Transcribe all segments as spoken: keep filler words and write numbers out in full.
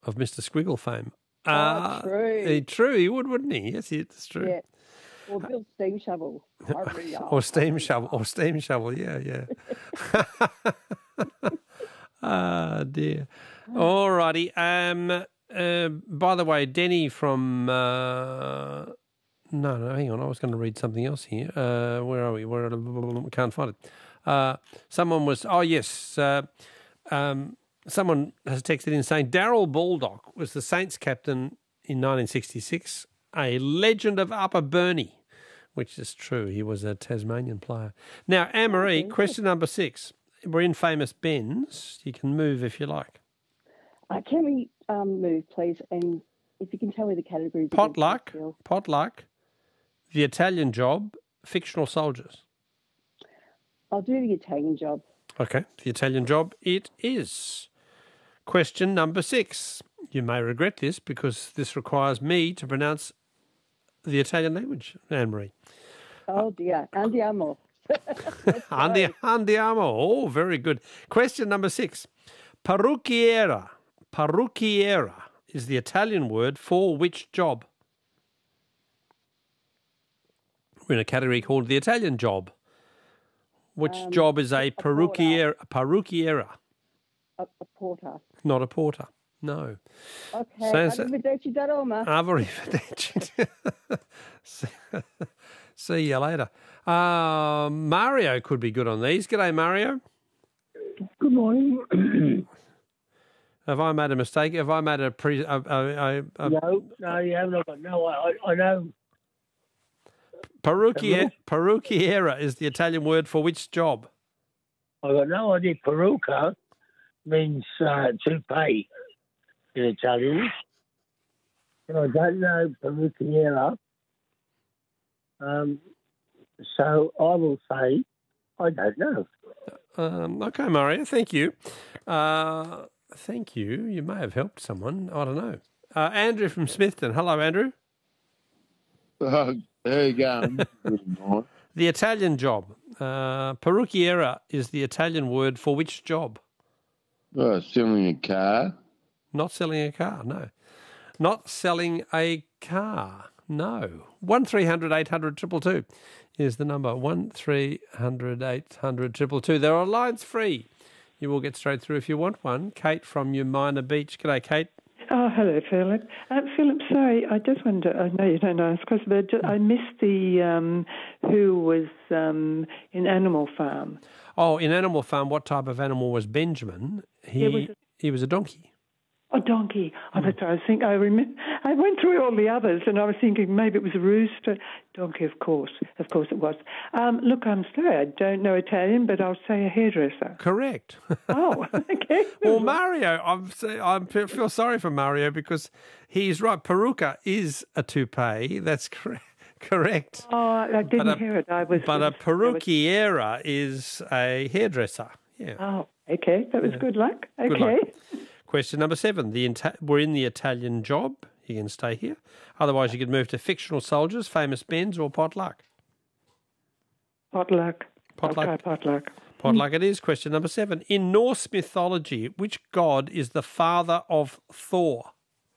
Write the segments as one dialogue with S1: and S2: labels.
S1: of Mister Squiggle fame.
S2: Oh,
S1: Uh,
S2: true.
S1: he, true, he would, wouldn't he? Yes, it's true.
S2: Yeah. Or Bill Steam Shovel. Hurry up,
S1: Or steam
S2: hurry
S1: shovel.
S2: up.
S1: Or steam shovel. Yeah, yeah. Ah, dear. All righty. Um, uh, by the way, Denny from... Uh, no, no, hang on. I was going to read something else here. Uh, where are we? Where are, can't find it. Uh, someone was... Oh, yes. Uh, um, someone has texted in saying Darryl Baldock was the Saints captain in nineteen sixty-six, a legend of Upper Burnie, which is true. He was a Tasmanian player. Now, Anne-Marie, question number six. We're in Famous Ben's. You can move if you like.
S2: Uh, can we um, move, please? And if you can tell me the categories. again,
S1: Potluck,
S2: Phil.
S1: Potluck, The Italian Job, Fictional Soldiers.
S2: I'll do the Italian Job.
S1: Okay, The Italian Job it is. Question number six. You may regret this because this requires me to pronounce the Italian language, Anne-Marie.
S2: Oh, dear. Andiamo.
S1: Andi, andiamo. Oh, very good. Question number six. Parrucchiera. Parrucchiera is the Italian word for which job? We're in a category called the Italian job. Which
S2: Um,
S1: job is a
S2: a porter.
S1: parrucchiera? Parrucchiera.
S2: A, a porter.
S1: Not a porter. No.
S2: Okay.
S1: So- so-
S2: Arrivederci da Roma.
S1: Arrivederci. See you later. Uh, Mario could be good on these. G'day, Mario.
S3: Good morning.
S1: Have I made a mistake? Have I made a pre? A, a, a, a
S3: no, no, you haven't. Got, no, I, I know.
S1: Parrucchiera, parrucchiera is the Italian word for which job?
S3: I got no idea. Peruca means uh, to pay in Italian. And I don't know parrucchiera. Um, so I will say I don't know.
S1: Um, okay, Mario, thank you. Uh, thank you. You may have helped someone. I don't know. Uh, Andrew from Smithton. Hello, Andrew.
S4: Uh, there you go. Good morning.
S1: The Italian job. Uh, parrucchiera is the Italian word for which job?
S4: Uh, selling a car.
S1: Not selling a car, no. Not selling a car, no. one three hundred eight hundred two two two is the number. one three hundred eight hundred two two two. There are lines free. You will get straight through if you want one. Kate from Umina Beach. G'day, Kate.
S5: Oh, hello, Philip. Uh, Philip, sorry, I just wonder, I know you don't know this question, but ju- I missed the um, who was um, in Animal Farm.
S1: Oh, in Animal Farm, what type of animal was Benjamin? He,
S5: It was a-
S1: he was a donkey.
S5: Oh, donkey. Oh, that's what I was thinking. I, rem- I went through all the others and I was thinking maybe it was a rooster. Donkey, of course. Of course it was. Um, look, I'm sorry, I don't know Italian, but I'll say a hairdresser.
S1: Correct.
S5: Oh, okay.
S1: Well, Mario, I'm, I feel sorry for Mario because he's right. Peruca is a toupee. That's correct. Correct.
S5: Oh, I didn't
S1: But a-
S5: hear it. I was.
S1: But a
S5: I was-
S1: parrucchiera is a hairdresser. Yeah.
S5: Oh, okay. That was good luck. Okay.
S1: Good luck. Question number seven. The Ita- we're in the Italian job. You can stay here. Otherwise, you could move to fictional soldiers, Famous Ben's, or potluck.
S5: Potluck.
S1: Potluck.
S5: I'll try potluck.
S1: Potluck it is. Question number seven. In Norse mythology, which god is the father of Thor?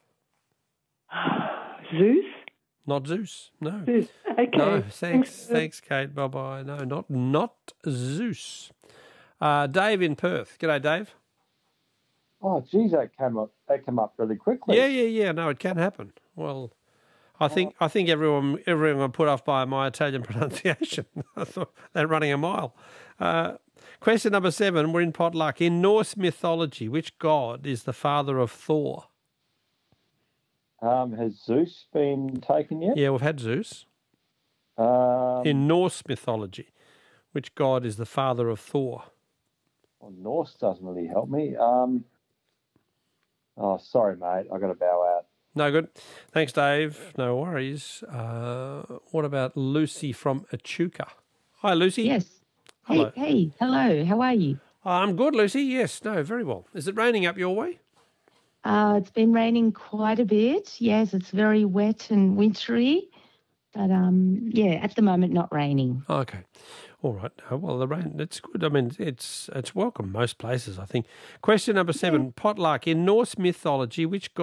S5: Zeus?
S1: Not Zeus. No.
S5: Zeus. Okay.
S1: No. Thanks.
S5: Thanks.
S1: Thanks, Kate. Bye bye. No, not not Zeus. Uh, Dave in Perth. G'day, Dave.
S6: Oh, geez, that came up. That came up really quickly.
S1: Yeah, yeah, yeah. No, it can happen. Well, I think I think everyone everyone put off by my Italian pronunciation. I thought they're running a mile. Uh, question number seven. We're in potluck. In Norse mythology, which god is the father of Thor?
S6: Um, has Zeus been taken yet?
S1: Yeah, we've had Zeus.
S6: Um,
S1: In Norse mythology, which god is the father of Thor?
S6: well, Norse doesn't really help me. Um, oh, sorry, mate. I got to bow out.
S1: No good. Thanks, Dave. No worries. Uh, what about Lucy from Echuca? Hi, Lucy.
S7: Yes.
S1: Hello.
S7: Hey, hey, hello. How are you?
S1: I'm good, Lucy. Yes, no, very well. Is it raining up your way?
S7: Uh, it's been raining quite a bit. Yes, it's very wet and wintry. But, um, yeah, at the moment, not raining.
S1: Okay. All right. Oh, well, the rain, it's good. I mean, it's it's welcome most places, I think. Question number seven, potluck. In Norse mythology, which